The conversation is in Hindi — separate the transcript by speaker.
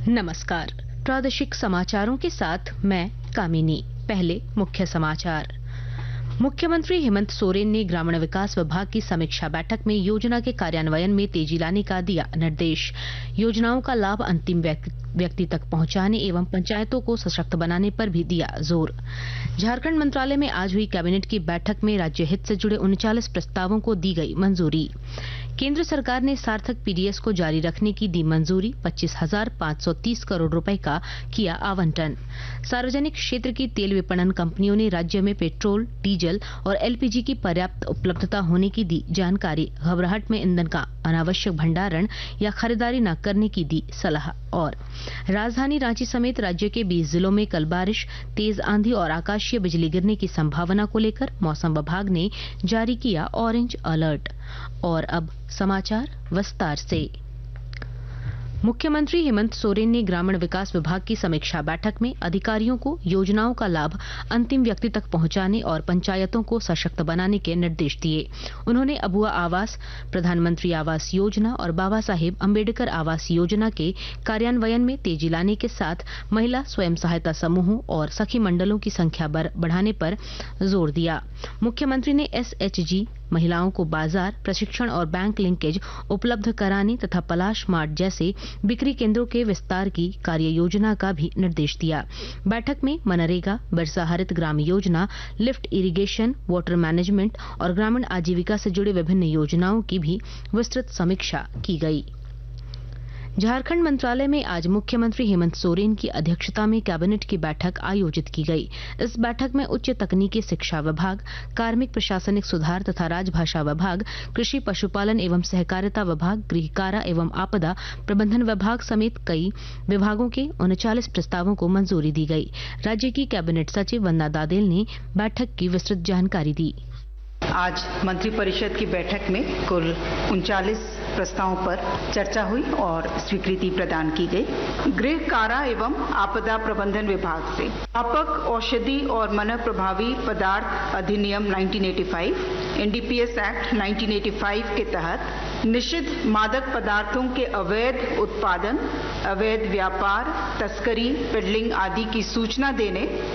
Speaker 1: नमस्कार। प्रादेशिक समाचारों के साथ मैं कामिनी। पहले मुख्य समाचार। मुख्यमंत्री हेमंत सोरेन ने ग्रामीण विकास विभाग की समीक्षा बैठक में योजना के कार्यान्वयन में तेजी लाने का दिया निर्देश। योजनाओं का लाभ अंतिम व्यक्ति तक पहुंचाने एवं पंचायतों को सशक्त बनाने पर भी दिया जोर। झारखंड मंत्रालय में आज हुई कैबिनेट की बैठक में राज्य हित से जुड़े 39 प्रस्तावों को दी गई मंजूरी। केंद्र सरकार ने सार्थक पीडीएस को जारी रखने की दी मंजूरी। 25,530 करोड़ रुपए का किया आवंटन। सार्वजनिक क्षेत्र की तेल विपणन कंपनियों ने राज्य में पेट्रोल, डीजल और एलपीजी की पर्याप्त उपलब्धता होने की दी जानकारी। घबराहट में ईंधन का अनावश्यक भंडारण या खरीदारी न करने की दी सलाह। और राजधानी रांची समेत राज्य के 20 जिलों में कल बारिश, तेज आंधी और आकाशीय बिजली गिरने की संभावना को लेकर मौसम विभाग ने जारी किया ऑरेंज अलर्ट। और अब समाचार विस्तार से। मुख्यमंत्री हेमंत सोरेन ने ग्रामीण विकास विभाग की समीक्षा बैठक में अधिकारियों को योजनाओं का लाभ अंतिम व्यक्ति तक पहुंचाने और पंचायतों को सशक्त बनाने के निर्देश दिए। उन्होंने अबुआ आवास, प्रधानमंत्री आवास योजना और बाबा साहेब अम्बेडकर आवास योजना के कार्यान्वयन में तेजी लाने के साथ महिला स्वयं सहायता समूहों और सखी मंडलों की संख्या बढ़ाने पर जोर दिया। मुख्यमंत्री ने एसएचजी, महिलाओं को बाजार, प्रशिक्षण और बैंक लिंकेज उपलब्ध कराने तथा पलाश मार्ट जैसे बिक्री केंद्रों के विस्तार की कार्य योजना का भी निर्देश दिया। बैठक में मनरेगा, बिरसा हरित Gram Yojana, lift irrigation, water management और ग्रामीण आजीविका से जुड़े विभिन्न योजनाओं की भी विस्तृत समीक्षा की गई। झारखंड मंत्रालय में आज मुख्यमंत्री हेमंत सोरेन की अध्यक्षता में कैबिनेट की बैठक आयोजित की गई। इस बैठक में उच्च तकनीकी शिक्षा विभाग, कार्मिक प्रशासनिक सुधार तथा राजभाषा विभाग, कृषि पशुपालन एवं सहकारिता विभाग, गृह कारा एवं आपदा प्रबंधन विभाग समेत कई विभागों के 39 प्रस्तावों को मंजूरी दी गई। राज्य की कैबिनेट सचिव वंदना दादेल ने बैठक की विस्तृत जानकारी दी।
Speaker 2: आज मंत्रिपरिषद की बैठक में कुल 39 प्रस्तावों पर चर्चा हुई और स्वीकृति प्रदान की गई। गृह कारा एवं आपदा प्रबंधन विभाग से व्यापक औषधि और मन प्रभावी पदार्थ अधिनियम 1985, एनडीपीएस एक्ट 1985 के तहत निषिद्ध मादक पदार्थों के अवैध उत्पादन, अवैध व्यापार, तस्करी, पेडलिंग आदि की सूचना देने